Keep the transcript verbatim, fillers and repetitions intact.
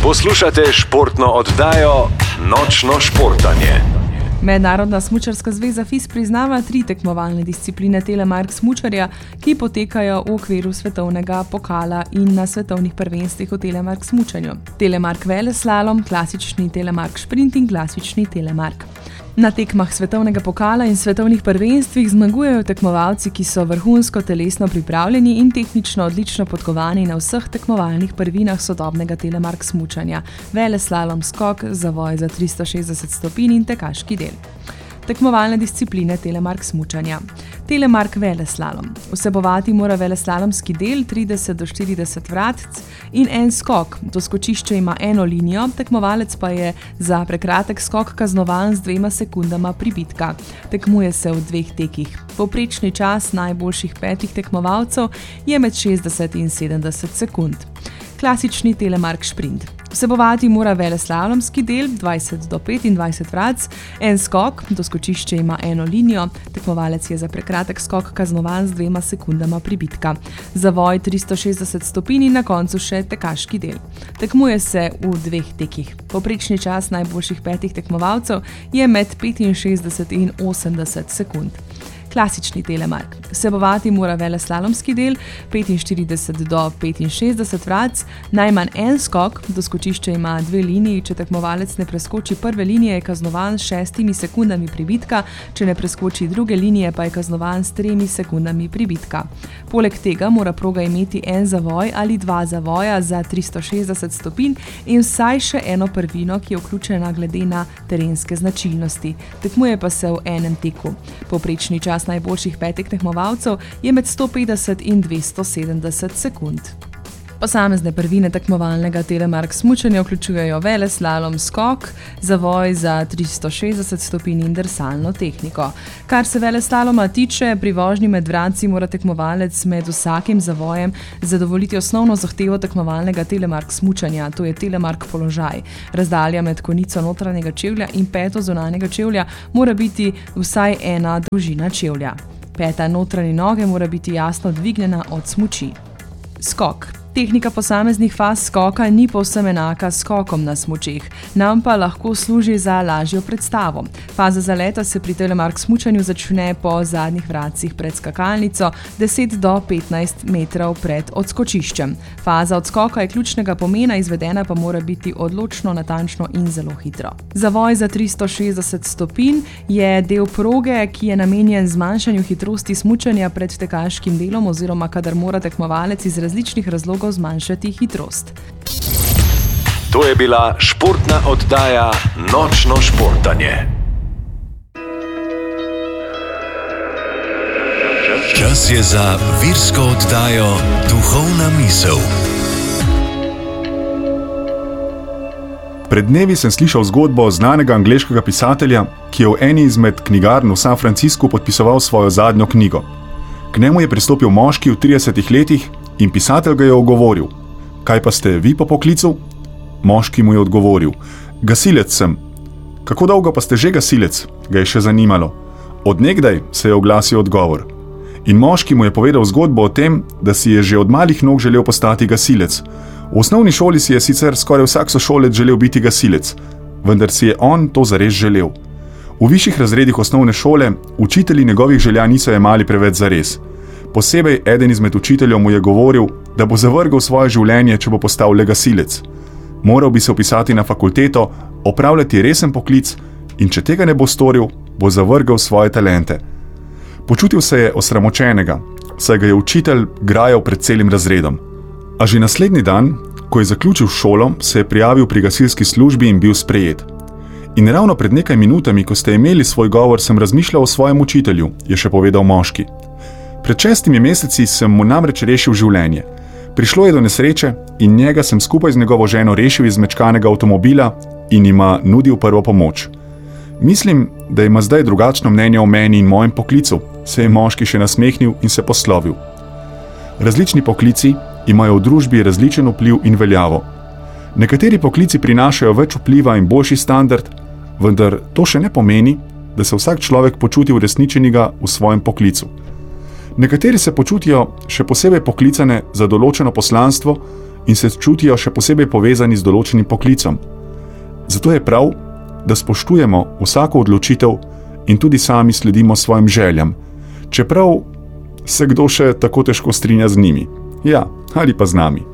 Poslušate športno oddajo Nočno športanje. Mednarodna smučarska zveza F I S priznava tri tekmovalne discipline telemark smučarja, ki potekajo v okviru svetovnega pokala in na svetovnih prvenstvih v telemark smučanju. Telemark veleslalom, klasični telemark šprint in klasični telemark. Na tekmah svetovnega pokala in svetovnih prvenstvih zmagujejo tekmovalci, ki so vrhunsko telesno pripravljeni in tehnično odlično podkovani na vseh tekmovalnih prvinah sodobnega telemark smučanja, veleslalom, skok, zavoj za tristo šestdeset stopinj in tekaški del. Tekmovalne discipline telemark smučanja. Telemark veleslalom. Vsebovati mora veleslalomski del trideset do štirideset vratc in en skok. To skočišče ima eno linijo, tekmovalec pa je za prekratek skok kaznovan z dvema sekundama pribitka. Tekmuje se v dveh tekih. Povprečni čas najboljših petih tekmovalcev je med šestdeset in sedemdeset sekund. Klasični telemark šprint. Vsebovati mora veleslalomski del dvajset do petindvajset vratc, en skok, to skočišče ima eno linijo, tekmovalec je za prekratek skok kaznovan z dvema sekundama pribitka. Zavoj tristo šestdeset stopinj in na koncu še tekaški del. Tekmuje se v dveh tekih. Povprečni čas najboljših petih tekmovalcev je med petinšestdeset in osemdeset sekund. Klasični telemark. Vsebovati mora veleslalomski del petinštirideset do petinšestdeset vratc, najmanj en skok, do skočišča ima dve liniji, če tekmovalec ne preskoči prve linije, je kaznovan s šestimi sekundami pribitka, če ne preskoči druge linije, pa je kaznovan s tremi sekundami pribitka. Poleg tega mora proga imeti en zavoj ali dva zavoja za tristo šestdeset stopinj in vsaj še eno prvino, ki je vključena glede na terenske značilnosti. Tekmuje pa se v enem teku. Povprečni čas najboljših petih tekmovalcev je med sto petdeset in dvesto sedemdeset sekund. Posamezne prvine tekmovalnega telemark smučanja vključujejo veleslalom, skok, zavoj za tristo šestdeset stopinj in drsalno tehniko. Kar se veleslaloma tiče, pri vožnji med vratci mora tekmovalec med vsakim zavojem zadovoljiti osnovno zahtevo tekmovalnega telemark smučanja, to je telemark položaj. Razdalja med konico notranjega čevlja in peto zunanjega čevlja mora biti vsaj ena dolžina čevlja. Peta notranje noge mora biti jasno dvignjena od smuči. Skok. Tehnika posameznih faz skoka ni povsem enaka s skokom na smučeh, nam pa lahko služi za lažjo predstavo. Faza zaleta se pri telemark smučanju začne po zadnjih vratcih pred skakalnico, deset do petnajst metrov pred odskočiščem. Faza odskoka je ključnega pomena, izvedena pa mora biti odločno, natančno in zelo hitro. Zavoj za tristo šestdeset stopinj je del proge, ki je namenjen zmanjšanju hitrosti smučanja pred tekaškim delom oziroma kadar mora tekmovalec iz različnih razlogov zmanjšati hitrost. To je bila športna oddaja Nočno športanje. Čas je za virsko oddajo Duhovna misel. Pred dnevi sem slišal zgodbo znanega angleškega pisatelja, ki je v eni izmed knjigarn v San Franciscu podpisoval svojo zadnjo knjigo. K njemu je pristopil moški v tridesetih letih in pisatelj ga je ogovoril: "Kaj pa ste vi po poklicu?" Moški mu je odgovoril: "Gasilec sem." "Kako dolgo pa ste že gasilec?" ga je še zanimalo. "Od nekdaj," se je oglasil odgovor. In moški mu je povedal zgodbo o tem, da si je že od malih nog želel postati gasilec. V osnovni šoli si je sicer skoraj vsak sošolec želel biti gasilec, vendar si je on to zares želel. V višjih razredih osnovne šole učitelji njegovih želja niso jemali preveč zares. Posebej eden izmed učiteljev mu je govoril, da bo zavrgel svoje življenje, če bo postal le gasilec. Moral bi se vpisati na fakulteto, opravljati resen poklic in če tega ne bo storil, bo zavrgel svoje talente. Počutil se je osramočenega, saj ga je učitelj grajal pred celim razredom. A že naslednji dan, ko je zaključil šolo, se je prijavil pri gasilski službi in bil sprejet. In ravno pred nekaj minutami, ko ste imeli svoj govor, sem razmišljal o svojem učitelju, je še povedal moški. Pred šestimi meseci sem mu namreč rešil življenje. Prišlo je do nesreče in njega sem skupaj z njegovo ženo rešil iz zmečkanega avtomobila in jima nudil prvo pomoč. Mislim, da ima zdaj drugačno mnenje o meni in mojem poklicu, se je moški še nasmehnil in se poslovil. Različni poklici imajo v družbi različen vpliv in veljavo. Nekateri poklici prinašajo več vpliva in boljši standard, vendar to še ne pomeni, da se vsak človek počuti uresničenega v svojem poklicu. Nekateri se počutijo še posebej poklicane za določeno poslanstvo in se čutijo še posebej povezani z določenim poklicom. Zato je prav, da spoštujemo vsako odločitev in tudi sami sledimo svojim željam, čeprav se kdo še tako težko strinja z njimi. Ja, ali pa z nami.